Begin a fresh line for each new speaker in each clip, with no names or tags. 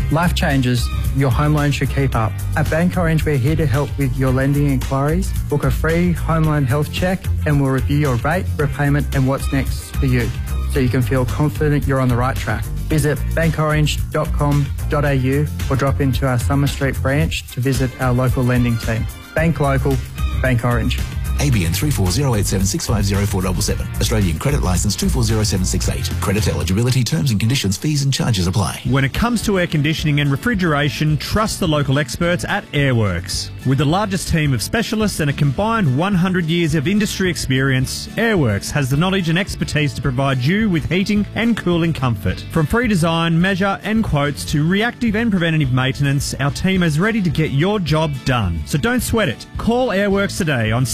Life changes, your home loan should keep up. At Bank Orange, we're here to help with your lending inquiries. Book a free home loan health check and we'll review your rate, repayment and what's next for you, so you can feel confident you're on the right track. Visit bankorange.com.au or drop into our Summer Street branch to visit our local lending team. Bank local, Bank Orange.
ABN 340876504777. Australian Credit Licence 240768. Credit eligibility, terms and conditions, fees and charges apply.
When it comes to air conditioning and refrigeration, trust the local experts at Airworks. With the largest team of specialists and a combined 100 years of industry experience, Airworks has the knowledge and expertise to provide you with heating and cooling comfort. From free design, measure and quotes to reactive and preventative maintenance, our team is ready to get your job done. So don't sweat it. Call Airworks today on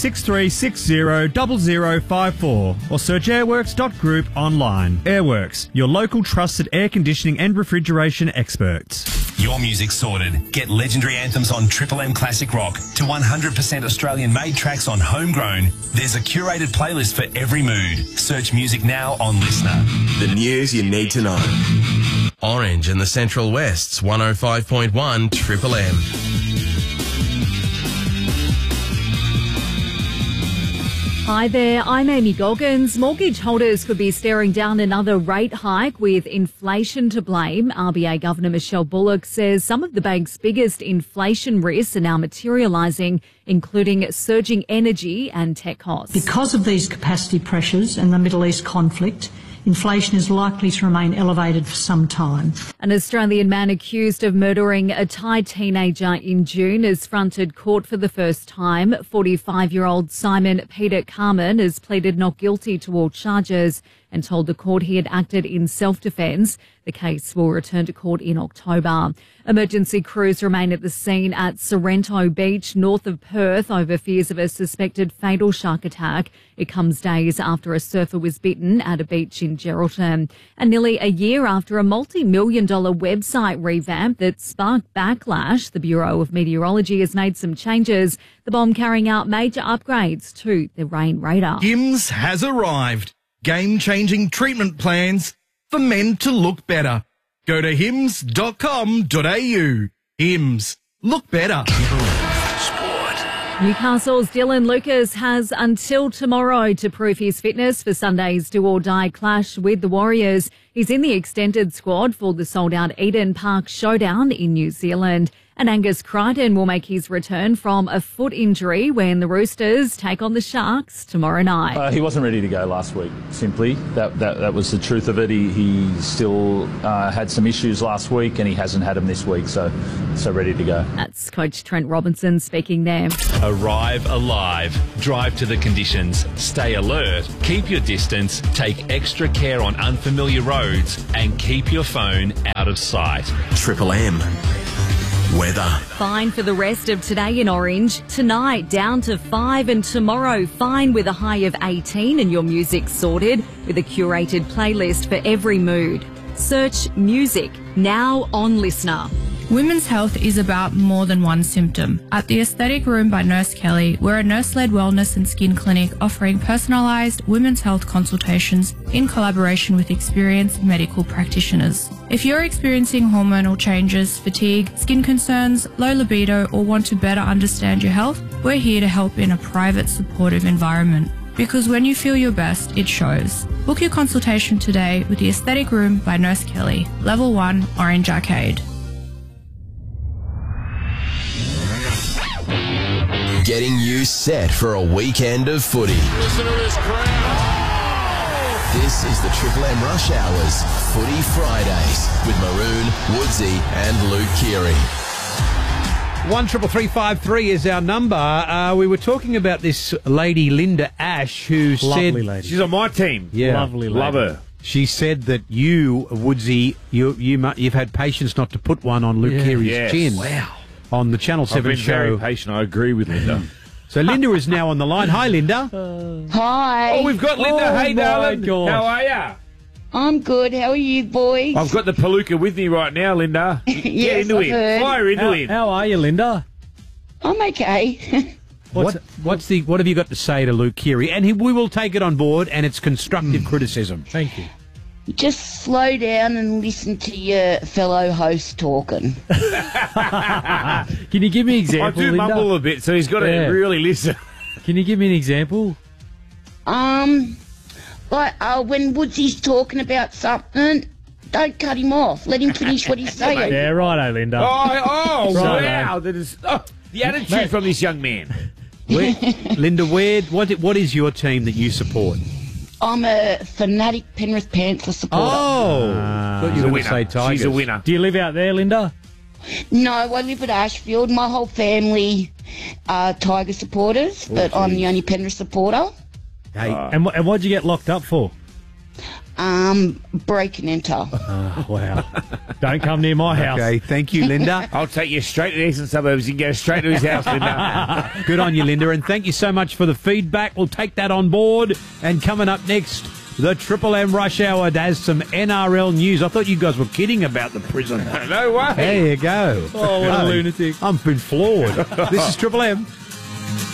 63600054 or search airworks.group online. Airworks, your local trusted air conditioning and refrigeration experts.
Your music's sorted. Get legendary anthems on Triple M Classic Rock to 100% Australian-made tracks on Homegrown. There's a curated playlist for every mood. Search music now on Listener.
The news you need to know.
Orange and the Central West's 105.1 Triple M.
Hi there, I'm Amy Goggins. Mortgage holders could be staring down another rate hike with inflation to blame. RBA Governor Michelle Bullock says some of the bank's biggest inflation risks are now materialising, including surging energy and tech costs.
Because of these capacity pressures and the Middle East conflict, inflation is likely to remain elevated for some time.
An Australian man accused of murdering a Thai teenager in June has fronted court for the first time. 45-year-old Simon Peter Carmen has pleaded not guilty to all charges and told the court he had acted in self-defence. The case will return to court in October. Emergency crews remain at the scene at Sorrento Beach, north of Perth, over fears of a suspected fatal shark attack. It comes days after a surfer was bitten at a beach in Geraldton. And nearly a year after a multi-million-dollar website revamp that sparked backlash, the Bureau of Meteorology has made some changes. The BOM carrying out major upgrades to the Rain Radar.
HIMS has arrived. Game-changing treatment plans for men to look better. Go to hims.com.au. HIMS. Look better.
Newcastle's Dylan Lucas has until tomorrow to prove his fitness for Sunday's do-or-die clash with the Warriors. He's in the extended squad for the sold-out Eden Park Showdown in New Zealand. And Angus Crichton will make his return from a foot injury when the Roosters take on the Sharks tomorrow night.
He wasn't ready to go last week, simply. That was the truth of it. He still had some issues last week and he hasn't had them this week, so ready to go.
That's Coach Trent Robinson speaking there.
Arrive alive. Drive to the conditions. Stay alert. Keep your distance. Take extra care on unfamiliar roads and keep your phone out of sight.
Triple M. Weather.
Fine for the rest of today in Orange. Tonight down to 5 and tomorrow fine with a high of 18 and your music sorted with a curated playlist for every mood. Search music now on Listener.
Women's health is about more than one symptom. At the Aesthetic Room by Nurse Kelly, we're a nurse-led wellness and skin clinic offering personalised women's health consultations in collaboration with experienced medical practitioners. If you're experiencing hormonal changes, fatigue, skin concerns, low libido, or want to better understand your health, we're here to help in a private, supportive environment. Because when you feel your best, it shows. Book your consultation today with the Aesthetic Room by Nurse Kelly, Level 1, Orange Arcade.
Getting you set for a weekend of footy.
Listen to this crowd.
This is the Triple M Rush Hours Footy Fridays with Maroon, Woodsy and Luke Keary.
133353 is our number. We were talking about this lady, Linda Ash, who
Lovely
said...
lady.
She's on my team. Yeah.
Lovely lady.
Love her. She said that you, Woodsy, you've had patience not to put one on Luke Keary's chin.
Wow.
On the Channel 7
I've been
show.
very patient. I agree with Linda.
So Linda is now on the line. Hi, Linda.
Hi.
Oh, we've got Linda. Hey, darling.
God.
How are you?
I'm good. How are you, boys?
I've got the Palooka with me right now, Linda. Get
Yes,
into
I've
it.
heard.
Fire into it.
How are you, Linda?
I'm okay.
What have you got to say to Luke Keary? And we will take it on board, and it's constructive criticism.
Thank you.
Just slow down and listen to your fellow host talking.
Can you give me an example,
I do
Linda?
mumble a bit, so he's got to really listen.
Can you give me an example?
Like when Woodsy's talking about something, don't cut him off. Let him finish what he's saying.
Yeah, righto, Linda.
Oh,
Righto.
wow. That is, the attitude from this young man.
Linda, what is your team that you support?
I'm a fanatic Penrith Panther supporter.
Thought you were going to say Tigers.
She's a winner.
Do you live out there, Linda?
No, I live at Ashfield. My whole family are Tiger supporters, but I'm the only Penrith supporter.
Hey. And what'd you get locked up for?
Break and enter.
Oh, wow. Don't come near my house.
Okay, thank you, Linda.
I'll take you straight to the eastern suburbs. You can go straight to his house, Linda.
Good on you, Linda, and thank you so much for the feedback. We'll take that on board. And coming up next, the Triple M Rush Hour has some NRL news. I thought you guys were kidding about the prison.
No way.
There you go.
Oh, what a lunatic.
I've been floored. This is Triple M.